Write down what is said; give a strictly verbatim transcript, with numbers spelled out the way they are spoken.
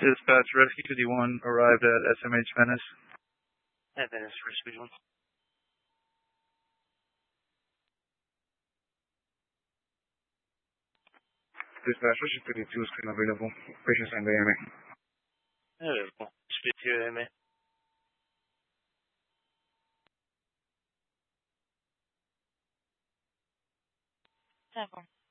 Dispatch, Rescue fifty-one arrived at S M H Venice. At Venice, Rescue fifty-one. Dispatch, Rescue fifty-two is available. Patient same day, A M A. Available. Speak to you, A M A. Seven.